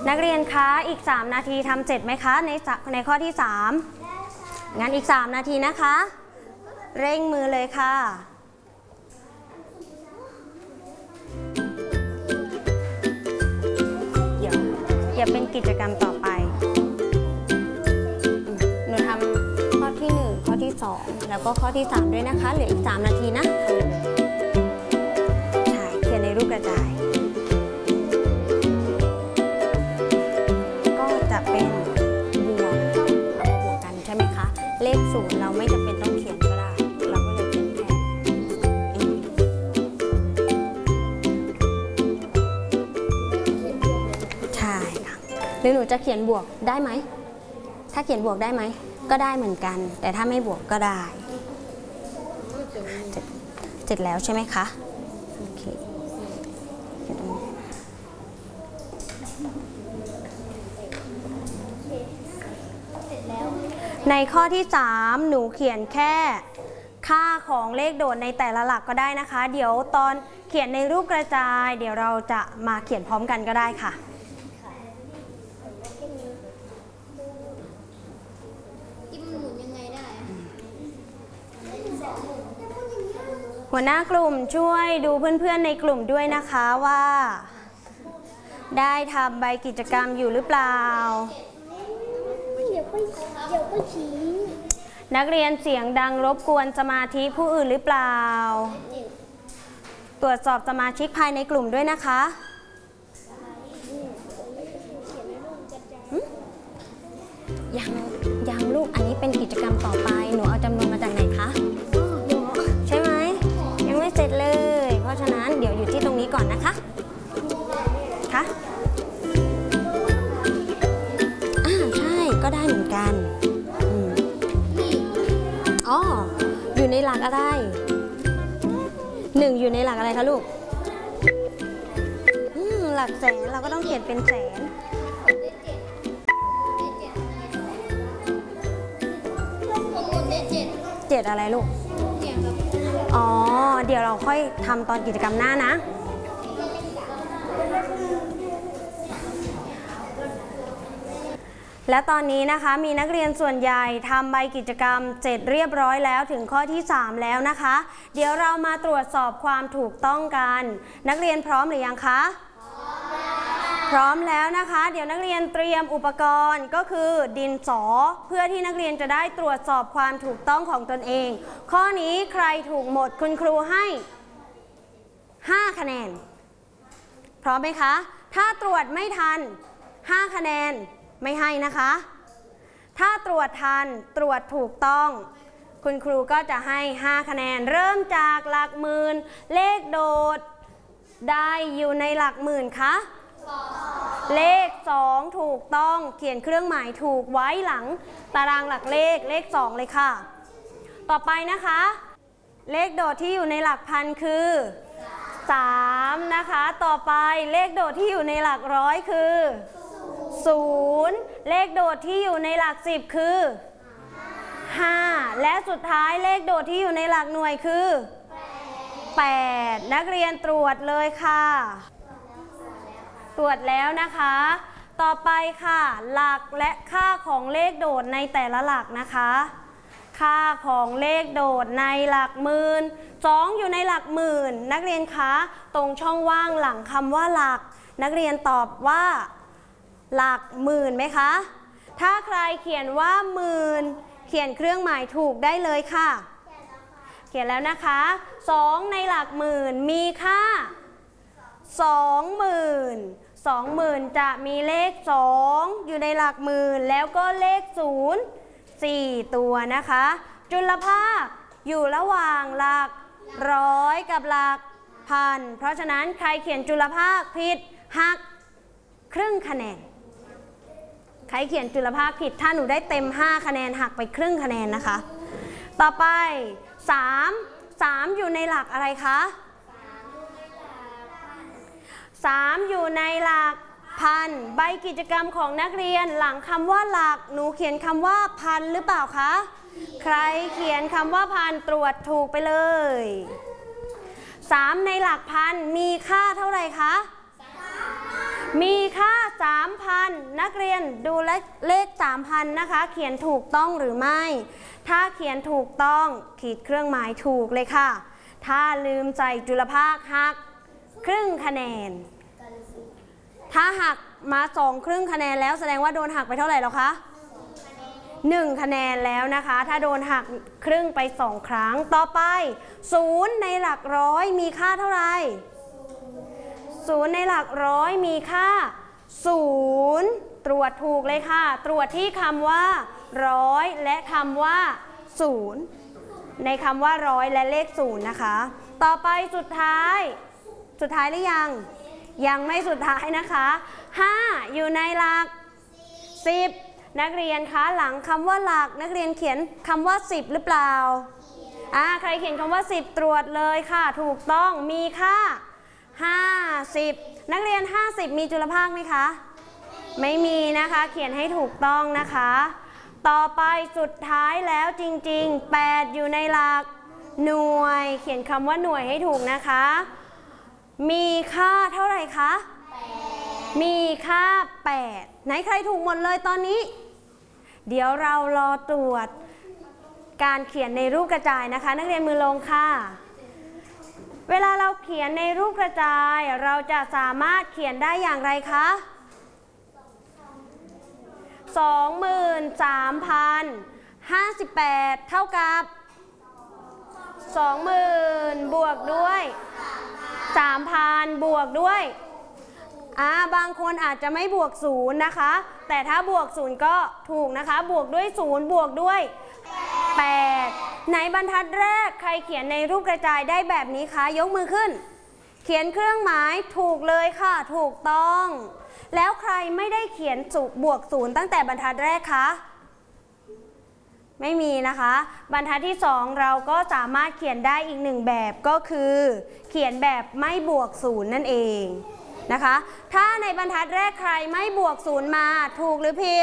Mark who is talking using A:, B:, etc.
A: นักเรียนคะอีก3นาทีทำเสร็จไหมคะในข้อที่3งั้นอีก3นาทีนะคะเร่งมือเลยค่ะอย่าเป็นกิจกรรมต่อไปหนูทำข้อที่1ข้อที่2แล้วก็ข้อที่3ด้วยนะคะเหลืออีก3นาทีนะใช่เขียนในรูปกระจายก็จะเป็นบวกเอามาบวกกันใช่ไหมคะเลข0เราไม่จำเป็นต้องเขียนก็ได้เราก็เลยเขียนแค่ใช่ค่ะหรือหนูจะเขียนบวกได้ไหมถ้าเขียนบวกได้ไหมก็ได้เหมือนกันแต่ถ้าไม่บวกก็ได้เสร็จแล้วใช่ไหมคะโอเคในข้อที่3หนูเขียนแค่ค่าของเลขโดดในแต่ละหลักก็ได้นะคะเดี๋ยวตอนเขียนในรูปกระจายเดี๋ยวเราจะมาเขียนพร้อมกันก็ได้ค่ะหัวหน้ากลุ่มช่วยดูเพื่อนๆในกลุ่มด้วยนะคะว่าได้ทำใบกิจกรรมอยู่หรือเปล่านักเรียนเสียงดังรบกวนสมาธิผู้อื่นหรือเปล่าตรวจสอบสมาชิกภายในกลุ่มด้วยนะคะยังลูกอันนี้เป็นกิจกรรมต่อไปหนูเอาจำนวนมาจากไหนคะใช่ไหมยังไม่เสร็จเลยเพราะฉะนั้นเดี๋ยวอยู่ที่ตรงนี้ก่อนนะคะคะใช่ก็ได้เหมือนกันอ๋ออยู่ในหลักอะไร1อยู่ในหลักอะไรคะลูกหลักแสนเราก็ต้องเขียนเป็นแสน7อะไรลูกอ๋อเดี๋ยวเราค่อยทำตอนกิจกรรมหน้านะและตอนนี้นะคะมีนักเรียนส่วนใหญ่ทำใบกิจกรรมเสร็จเรียบร้อยแล้วถึงข้อที่3แล้วนะคะเดี๋ยวเรามาตรวจสอบความถูกต้องกันนักเรียนพร้อมหรือยังคะพร้อมแล้วนะคะเดี๋ยวนักเรียนเตรียมอุปกรณ์ก็คือดินสอเพื่อที่นักเรียนจะได้ตรวจสอบความถูกต้องของตนเองข้อนี้ใครถูกหมดคุณครูให้5คะแนนพร้อมไหมคะถ้าตรวจไม่ทัน5คะแนนไม่ให้นะคะถ้าตรวจทันตรวจถูกต้องคุณครูก็จะให้5คะแนนเริ่มจากหลักหมื่นเลขโดดได้อยู่ในหลักหมื่นคะเลข2ถูกต้องเขียนเครื่องหมายถูกไว้หลังตารางหลักเลข2เลยค่ะต่อไปนะคะเลขโดดที่อยู่ในหลักพันคือ3นะคะต่อไปเลขโดดที่อยู่ในหลักร้อยคือ0เลขโดดที่อยู่ในหลัก10คือ5และสุดท้ายเลขโดดที่อยู่ในหลักหน่วยคือ8นักเรียนตรวจเลยค่ะตรวจแล้วนะคะต่อไปค่ะหลักและค่าของเลขโดดในแต่ละหลักนะคะค่าของเลขโดดในหลักหมื่น2อยู่ในหลักหมื่นนักเรียนคะตรงช่องว่างหลังคำว่าหลักนักเรียนตอบว่าหลักหมื่นไหมคะถ้าใครเขียนว่าหมื่นเขียนเครื่องหมายถูกได้เลยค่ะเขียนแล้วนะคะ2ในหลักหมื่นมีค่า20,000จะมีเลข2อยู่ในหลักหมื่นแล้วก็เลข0 4ตัวนะคะจุลภาคอยู่ระหว่างหลักร้อยกับหลักพันเพราะฉะนั้นใครเขียนจุลภาคผิดหักครึ่งคะแนนใครเขียนจุลภาคผิดถ้าหนูได้เต็ม5คะแนนหักไปครึ่งคะแนนนะคะต่อไป3อยู่ในหลักอะไรคะ3อยู่ในหลักพันใบกิจกรรมของนักเรียนหลังคำว่าหลักหนูเขียนคำว่าพันหรือเปล่าคะใครเขียนคำว่าพันตรวจถูกไปเลย3ในหลักพันมีค่าเท่าไหร่คะมีค่า 3,000 นักเรียนดูเลข 3,000 นะคะเขียนถูกต้องหรือไม่ถ้าเขียนถูกต้องขีดเครื่องหมายถูกเลยค่ะถ้าลืมใส่จุลภาคหักครึ่งคะแนนถ้าหักมา2 ครึ่งคะแนนแล้วแสดงว่าโดนหักไปเท่าไหร่แล้วคะ1 คะแนนแล้วนะคะถ้าโดนหักครึ่งไป2 ครั้งต่อไป0ในหลักร้อยมีค่าเท่าไหร่0ในหลักร้อยมีค่า0ตรวจถูกเลยค่ะตรวจที่คำว่าร้อยและคำว่า0ในคำว่าร้อยและเลข0นะคะต่อไปสุดท้ายหรือยังไม่สุดท้ายนะคะ5อยู่ในหลัก10นักเรียนคะหลังคำว่าหลักนักเรียนเขียนคำว่า10หรือเปล่าใครเขียนคำว่า10ตรวจเลยค่ะถูกต้องมีค่า50นักเรียน50มีจุลภาคไหมคะไม่มีนะคะเขียนให้ถูกต้องนะคะต่อไปสุดท้ายแล้วจริงๆ8อยู่ในหลักหน่วยเขียนคำว่าหน่วยให้ถูกนะคะมีค่าเท่าไหร่คะมีค่า8ไหนใครถูกหมดเลยตอนนี้เดี๋ยวเรารอตรวจการเขียนในรูปกระจายนะคะนักเรียนมือลงค่ะเวลาเราเขียนในรูปกระจายเราจะสามารถเขียนได้อย่างไรคะ23,058เท่ากับ20,000บวกด้วย 3,000 บวกด้วยบางคนอาจจะไม่บวก0นะคะแต่ถ้าบวก0ก็ถูกนะคะบวกด้วย0บวกด้วย8ในบรรทัดแรกใครเขียนในรูปกระจายได้แบบนี้คะยกมือขึ้นเขียนเครื่องหมายถูกเลยค่ะถูกต้องแล้วใครไม่ได้เขียนบวก0ตั้งแต่บรรทัดแรกคะไม่มีนะคะบรรทัดที่2เราก็สามารถเขียนได้อีก1แบบก็คือเขียนแบบไม่บวก0นั่นเองนะคะถ้าในบรรทัดแรกใครไม่บวก0มาถูกหรือผิด